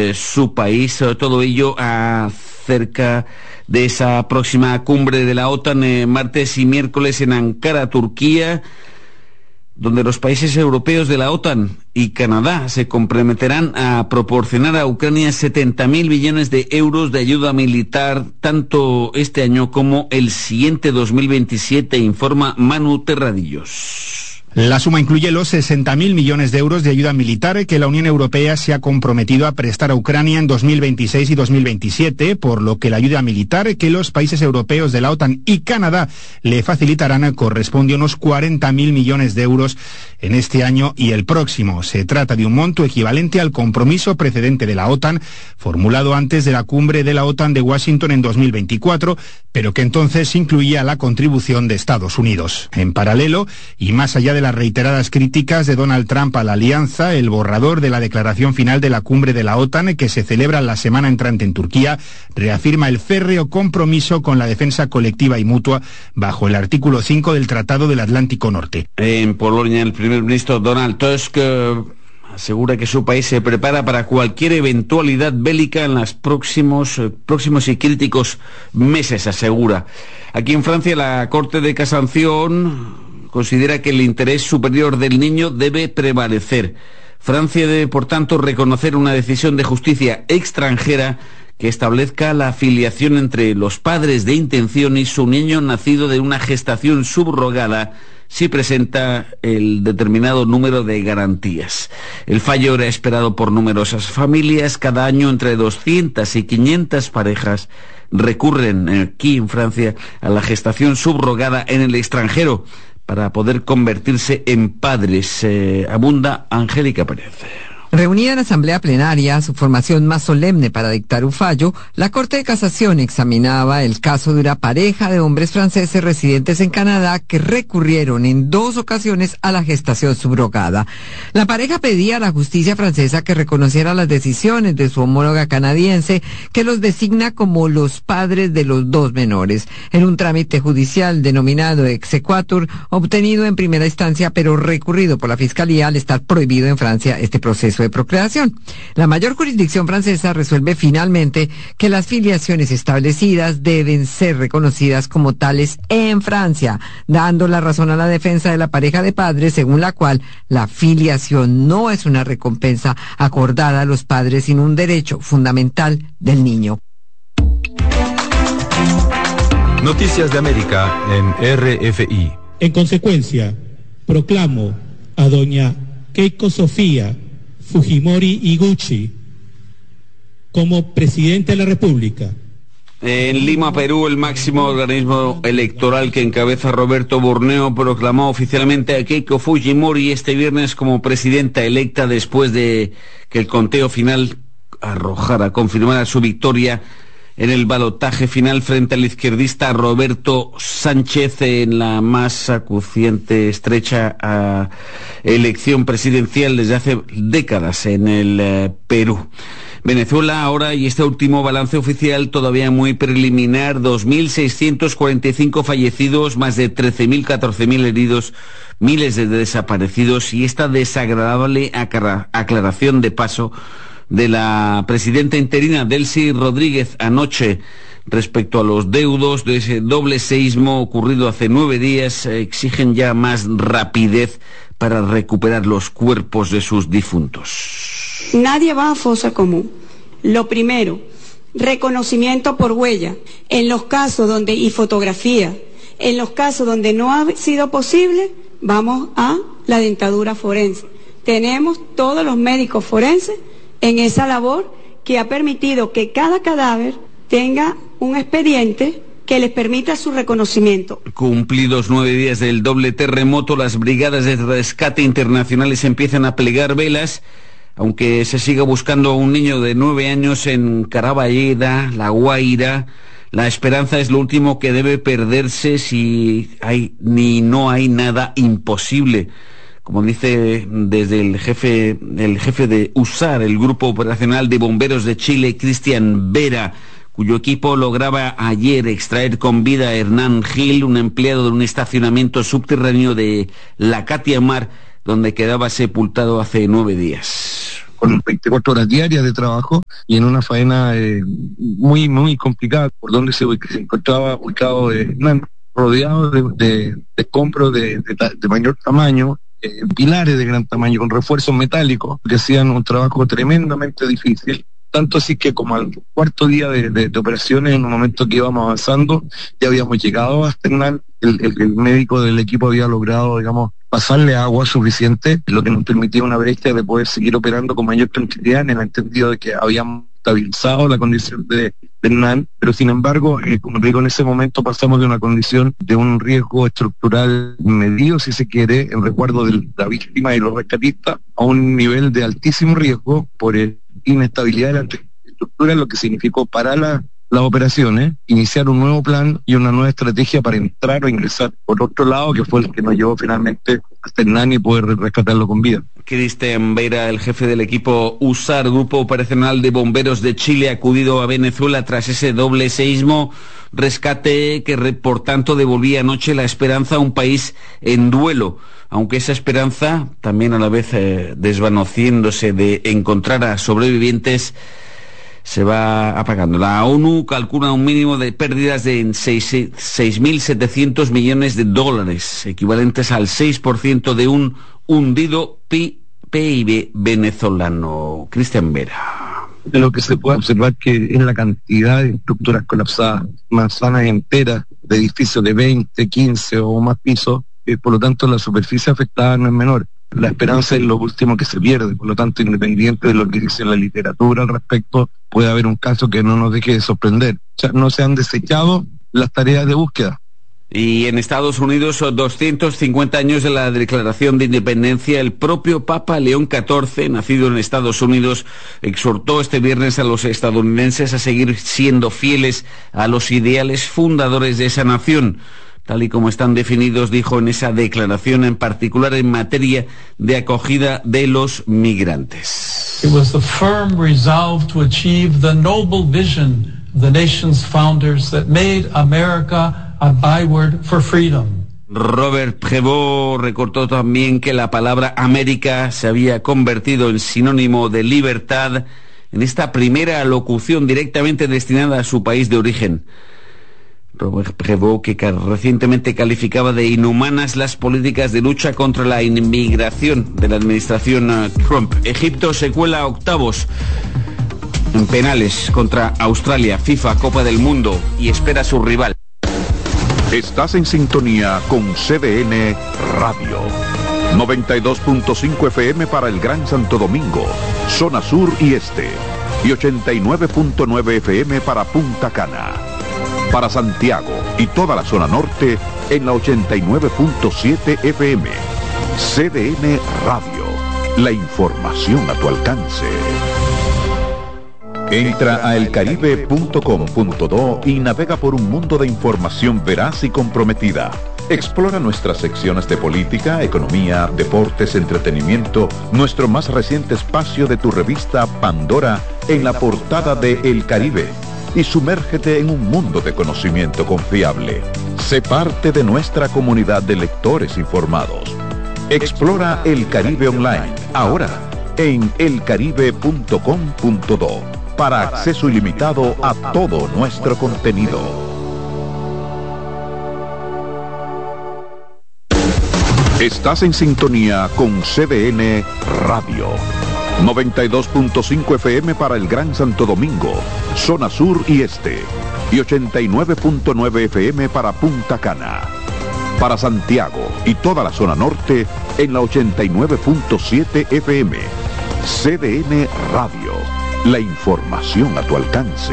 su país. Todo ello acerca de esa próxima cumbre de la OTAN, martes y miércoles en Ankara, Turquía, donde los países europeos de la OTAN y Canadá se comprometerán a proporcionar a Ucrania 70.000 millones de euros de ayuda militar, tanto este año como el siguiente 2027, informa Manu Terradillos. La suma incluye los 60.000 millones de euros de ayuda militar que la Unión Europea se ha comprometido a prestar a Ucrania en 2026 y 2027, por lo que la ayuda militar que los países europeos de la OTAN y Canadá le facilitarán corresponde a unos 40.000 millones de euros en este año y el próximo. Se trata de un monto equivalente al compromiso precedente de la OTAN, formulado antes de la cumbre de la OTAN de Washington en 2024, pero que entonces incluía la contribución de Estados Unidos. En paralelo, y más allá de las reiteradas críticas de Donald Trump a la alianza, el borrador de la declaración final de la cumbre de la OTAN, que se celebra la semana entrante en Turquía, reafirma el férreo compromiso con la defensa colectiva y mutua bajo el artículo 5 del Tratado del Atlántico Norte. En Polonia, el primer ministro Donald Tusk asegura que su país se prepara para cualquier eventualidad bélica en los próximos y críticos meses, asegura. Aquí en Francia, la Corte de Casación considera que el interés superior del niño debe prevalecer. Francia debe, por tanto, reconocer una decisión de justicia extranjera que establezca la filiación entre los padres de intención y su niño nacido de una gestación subrogada si presenta el determinado número de garantías. El fallo era esperado por numerosas familias. Cada año entre 200 y 500 parejas recurren aquí en Francia a la gestación subrogada en el extranjero para poder convertirse en padres. Abunda Angélica Pérez. Reunida en asamblea plenaria, su formación más solemne para dictar un fallo, la Corte de Casación examinaba el caso de una pareja de hombres franceses residentes en Canadá que recurrieron en 2 ocasiones a la gestación subrogada. La pareja pedía a la justicia francesa que reconociera las decisiones de su homóloga canadiense, que los designa como los padres de los 2 menores, en un trámite judicial denominado exequatur, obtenido en primera instancia pero recurrido por la Fiscalía al estar prohibido en Francia este proceso de procreación. La mayor jurisdicción francesa resuelve finalmente que las filiaciones establecidas deben ser reconocidas como tales en Francia, dando la razón a la defensa de la pareja de padres, según la cual la filiación no es una recompensa acordada a los padres, sino un derecho fundamental del niño. Noticias de América en RFI. En consecuencia, proclamo a doña Keiko Sofía Fujimori Iguchi como presidente de la República. En Lima, Perú, el máximo organismo electoral que encabeza Roberto Borneo proclamó oficialmente a Keiko Fujimori este viernes como presidenta electa después de que el conteo final confirmara su victoria en el balotaje final frente al izquierdista Roberto Sánchez en la más acuciante, estrecha elección presidencial desde hace décadas en el Perú. Venezuela ahora, y este último balance oficial todavía muy preliminar: 2.645 fallecidos, más de 13.000, 14.000 heridos, miles de desaparecidos, y esta desagradable aclaración de paso de la presidenta interina Delcy Rodríguez anoche respecto a los deudos de ese doble seísmo ocurrido hace 9 días, exigen ya más rapidez para recuperar los cuerpos de sus difuntos. Nadie va a fosa común. Lo primero, reconocimiento por huella. En los casos donde, y fotografía, en los casos donde no ha sido posible, vamos a la dentadura forense. Tenemos todos los médicos forenses en esa labor que ha permitido que cada cadáver tenga un expediente que les permita su reconocimiento. Cumplidos 9 días del doble terremoto, las brigadas de rescate internacionales empiezan a plegar velas, aunque se siga buscando a un niño de 9 años en Caraballeda, La Guaira. La esperanza es lo último que debe perderse si no hay nada imposible. Como dice desde el jefe de USAR, el Grupo Operacional de Bomberos de Chile, Cristian Vera, cuyo equipo lograba ayer extraer con vida a Hernán Gil, un empleado de un estacionamiento subterráneo de La Catia Mar, donde quedaba sepultado hace 9 días. con 24 horas diarias de trabajo y en una faena muy, muy complicada, por donde se encontraba ubicado rodeado de escombros de mayor tamaño, pilares de gran tamaño con refuerzos metálicos que hacían un trabajo tremendamente difícil. Tanto así que como al cuarto día de operaciones, en un momento que íbamos avanzando, ya habíamos llegado a Ternal, el médico del equipo había logrado, digamos, pasarle agua suficiente, lo que nos permitía una brecha de poder seguir operando con mayor tranquilidad, en el entendido de que habíamos estabilizado la condición de Ternal, pero sin embargo, como digo, en ese momento pasamos de una condición de un riesgo estructural medido, si se quiere, en resguardo de la víctima y los rescatistas, a un nivel de altísimo riesgo por inestabilidad de la estructura, lo que significó parar las operaciones, iniciar un nuevo plan y una nueva estrategia para entrar o ingresar por otro lado, que fue el que nos llevó finalmente hasta Hernán y poder rescatarlo con vida. Cristian Vera, el jefe del equipo USAR, Grupo Operacional de Bomberos de Chile, acudido a Venezuela tras ese doble seísmo, rescate que por tanto devolvía anoche la esperanza a un país en duelo, aunque esa esperanza también a la vez desvaneciéndose de encontrar a sobrevivientes se va apagando. La ONU calcula un mínimo de pérdidas de 6.700 millones de dólares, equivalentes al 6% de un hundido PIB venezolano. Cristian Vera. De lo que se puede observar que es la cantidad de estructuras colapsadas, manzanas enteras de edificios de 20, 15 o más pisos, por lo tanto la superficie afectada no es menor. La esperanza es lo último que se pierde, por lo tanto, independiente de lo que dice la literatura al respecto, puede haber un caso que no nos deje de sorprender. O sea, no se han desechado las tareas de búsqueda. Y en Estados Unidos, 250 años de la Declaración de Independencia, el propio Papa León XIV, nacido en Estados Unidos, exhortó este viernes a los estadounidenses a seguir siendo fieles a los ideales fundadores de esa nación, tal y como están definidos, dijo, en esa declaración, en particular en materia de acogida de los migrantes. It was the firm resolve to achieve the noble vision of the nation's founders that made America a byword for freedom. Robert Prevost recortó también que la palabra América se había convertido en sinónimo de libertad en esta primera alocución directamente destinada a su país de origen. Robert Prevost, que recientemente calificaba de inhumanas las políticas de lucha contra la inmigración de la administración Trump. Egipto se cuela a octavos en penales contra Australia, FIFA, Copa del Mundo, y espera a su rival. Estás en sintonía con CDN Radio. 92.5 FM para el Gran Santo Domingo, zona sur y este, y 89.9 FM para Punta Cana. Para Santiago y toda la zona norte en la 89.7 FM. CDN Radio, la información a tu alcance. Entra a elcaribe.com.do y navega por un mundo de información veraz y comprometida. Explora nuestras secciones de política, economía, deportes, entretenimiento, nuestro más reciente espacio de tu revista Pandora en la portada de El Caribe. Y sumérgete en un mundo de conocimiento confiable. Sé parte de nuestra comunidad de lectores informados. Explora El Caribe Online, ahora en elcaribe.com.do, para acceso ilimitado a todo nuestro contenido. Estás en sintonía con CDN Radio. 92.5 FM para el Gran Santo Domingo, zona sur y este, y 89.9 FM para Punta Cana. Para Santiago y toda la zona norte en la 89.7 FM. CDN Radio, la información a tu alcance.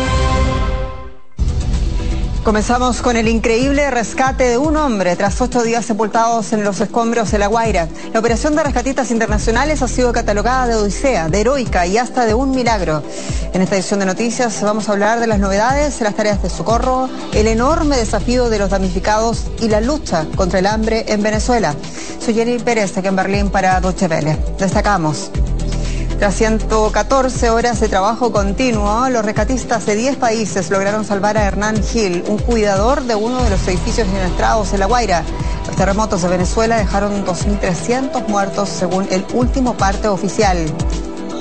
Comenzamos con el increíble rescate de un hombre tras 8 días sepultados en los escombros de La Guaira. La operación de rescatistas internacionales ha sido catalogada de odisea, de heroica y hasta de un milagro. En esta edición de noticias vamos a hablar de las novedades, las tareas de socorro, el enorme desafío de los damnificados y la lucha contra el hambre en Venezuela. Soy Jenny Pérez, aquí en Berlín para Deutsche Welle. Destacamos. Tras 114 horas de trabajo continuo, los rescatistas de 10 países lograron salvar a Hernán Gil, un cuidador de uno de los edificios siniestrados en La Guaira. Los terremotos de Venezuela dejaron 2.300 muertos según el último parte oficial.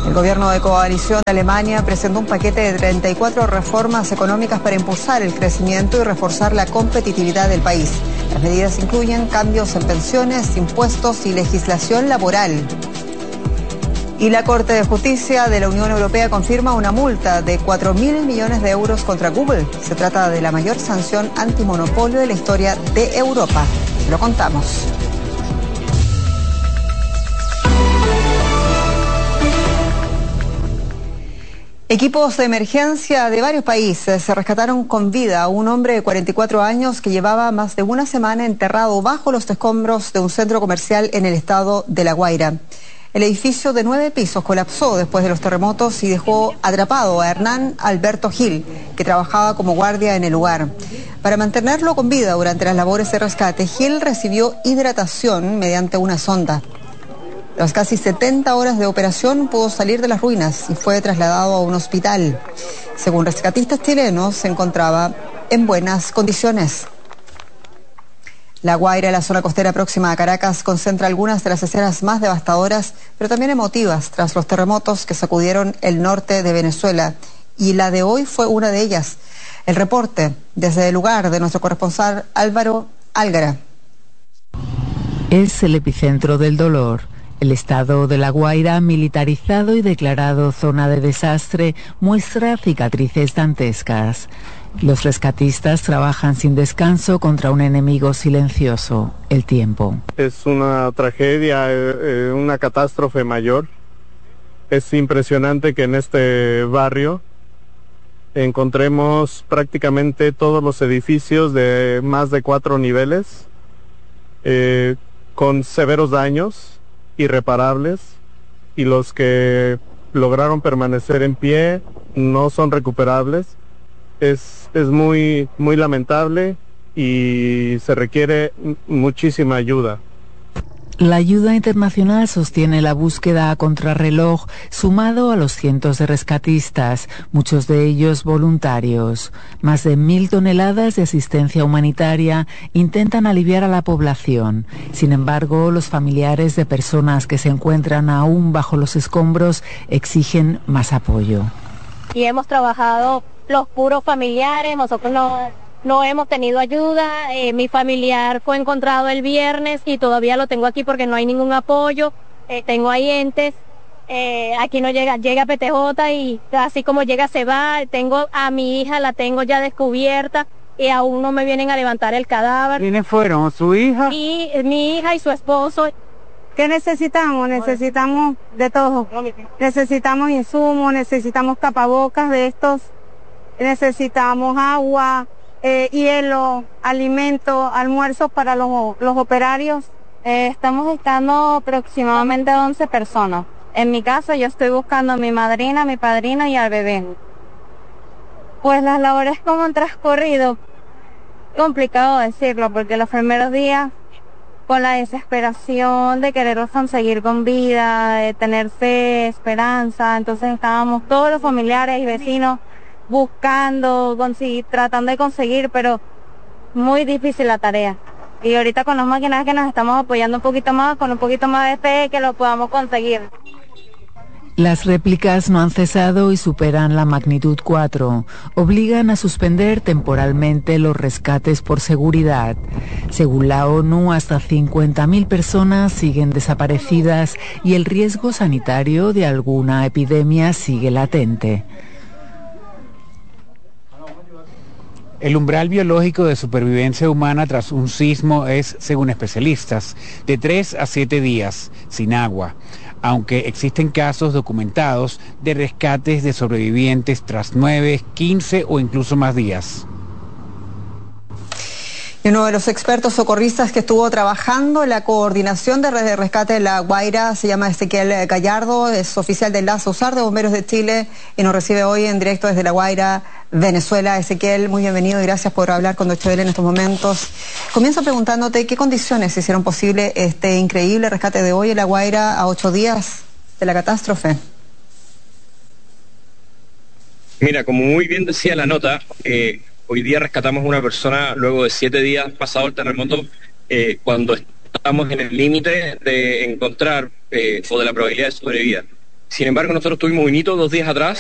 El gobierno de coalición de Alemania presentó un paquete de 34 reformas económicas para impulsar el crecimiento y reforzar la competitividad del país. Las medidas incluyen cambios en pensiones, impuestos y legislación laboral. Y la Corte de Justicia de la Unión Europea confirma una multa de 4.000 millones de euros contra Google. Se trata de la mayor sanción antimonopolio de la historia de Europa. Lo contamos. Equipos de emergencia de varios países se rescataron con vida a un hombre de 44 años que llevaba más de una semana enterrado bajo los escombros de un centro comercial en el estado de La Guaira. El edificio de 9 pisos colapsó después de los terremotos y dejó atrapado a Hernán Alberto Gil, que trabajaba como guardia en el lugar. Para mantenerlo con vida durante las labores de rescate, Gil recibió hidratación mediante una sonda. Tras casi 70 horas de operación pudo salir de las ruinas y fue trasladado a un hospital. Según rescatistas chilenos, se encontraba en buenas condiciones. La Guaira, la zona costera próxima a Caracas, concentra algunas de las escenas más devastadoras, pero también emotivas, tras los terremotos que sacudieron el norte de Venezuela. Y la de hoy fue una de ellas. El reporte desde el lugar de nuestro corresponsal Álvaro Algara. Es el epicentro del dolor. El estado de La Guaira, militarizado y declarado zona de desastre, muestra cicatrices dantescas. Los rescatistas trabajan sin descanso contra un enemigo silencioso, el tiempo. Es una tragedia, una catástrofe mayor. Es impresionante que en este barrio encontremos prácticamente todos los edificios de más de 4 niveles, con severos daños irreparables, y los que lograron permanecer en pie no son recuperables. Es muy lamentable y se requiere muchísima ayuda. La ayuda internacional sostiene la búsqueda a contrarreloj, sumado a los cientos de rescatistas, muchos de ellos voluntarios. Más de 1.000 toneladas de asistencia humanitaria intentan aliviar a la población. Sin embargo, los familiares de personas que se encuentran aún bajo los escombros exigen más apoyo. Y hemos trabajado los puros familiares, nosotros no hemos tenido ayuda. Mi familiar fue encontrado el viernes y todavía lo tengo aquí porque no hay ningún apoyo. Tengo ahí entes, aquí no llega PTJ y así como llega se va. Tengo a mi hija, la tengo ya descubierta y aún no me vienen a levantar el cadáver. ¿Quiénes fueron? ¿Su hija? Y mi hija y su esposo. ¿Qué necesitamos? Necesitamos de todo. Necesitamos insumos, necesitamos tapabocas de estos, necesitamos agua, hielo, alimento, almuerzos para los operarios. Estamos buscando aproximadamente 11 personas. En mi caso yo estoy buscando a mi madrina, a mi padrino y al bebé. Pues las labores como han transcurrido, complicado decirlo, porque los primeros días con la desesperación de quererlos conseguir con vida, de tener fe, esperanza, entonces estábamos todos los familiares y vecinos buscando, tratando de conseguir, pero muy difícil la tarea. Y ahorita con las máquinas que nos estamos apoyando un poquito más, con un poquito más de fe, que lo podamos conseguir. Las réplicas no han cesado y superan la magnitud 4. Obligan a suspender temporalmente los rescates por seguridad. Según la ONU, hasta 50.000 personas siguen desaparecidas y el riesgo sanitario de alguna epidemia sigue latente. El umbral biológico de supervivencia humana tras un sismo es, según especialistas, de 3 a 7 días, sin agua, aunque existen casos documentados de rescates de sobrevivientes tras 9, 15 o incluso más días. Y uno de los expertos socorristas que estuvo trabajando en la coordinación de redes de rescate de La Guaira se llama Ezequiel Gallardo, es oficial del Lazo USAR de Bomberos de Chile y nos recibe hoy en directo desde La Guaira, Venezuela. Ezequiel, muy bienvenido y gracias por hablar con Deutsche Welle en estos momentos. Comienzo preguntándote qué condiciones hicieron posible este increíble rescate de hoy en La Guaira a 8 días de la catástrofe. Mira, como muy bien decía la nota, hoy día rescatamos a una persona luego de 7 días pasado el terremoto, cuando estamos en el límite de encontrar o de la probabilidad de sobrevivir. Sin embargo, nosotros tuvimos un hito 2 días atrás